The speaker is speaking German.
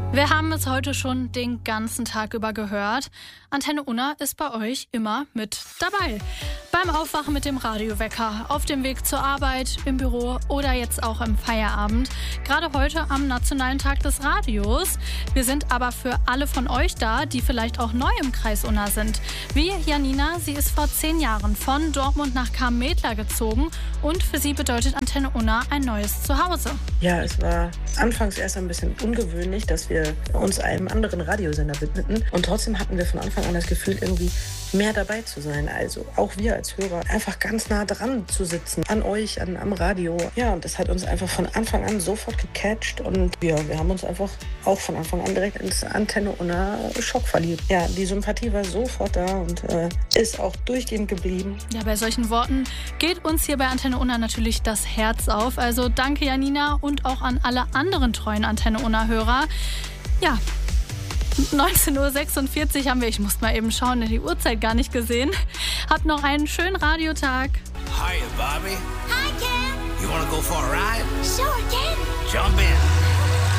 Wir haben es heute schon den ganzen Tag über gehört. Antenne Unna ist bei euch immer mit dabei. Beim Aufwachen mit dem Radiowecker, auf dem Weg zur Arbeit, im Büro oder jetzt auch im Feierabend. Gerade heute am Nationalen Tag des Radios. Wir sind aber für alle von euch da, die vielleicht auch neu im Kreis Unna sind. Wie Janina, sie ist vor 10 Jahren von Dortmund nach Kamm-Medler gezogen und für sie bedeutet Antenne Unna ein neues Zuhause. Ja, es war anfangs erst ein bisschen ungewöhnlich, dass wir uns einem anderen Radiosender widmeten. Und trotzdem hatten wir von Anfang an das Gefühl, irgendwie mehr dabei zu sein. Also auch wir als Hörer einfach ganz nah dran zu sitzen, an euch, am Radio. Ja, und das hat uns einfach von Anfang an sofort gecatcht. Und wir haben uns einfach auch von Anfang an direkt ins Antenne Unna Schock verliebt. Ja, die Sympathie war sofort da und ist auch durchgehend geblieben. Ja, bei solchen Worten geht uns hier bei Antenne Unna natürlich das Herz auf. Also danke Janina und auch an alle anderen treuen Antenne Unna-Hörer. Ja, 19.46 Uhr haben wir, ich muss mal eben schauen, die Uhrzeit gar nicht gesehen. Habt noch einen schönen Radiotag. Hi, Bobby. Hi, Ken. You wanna go for a ride? Sure, Ken. Jump in.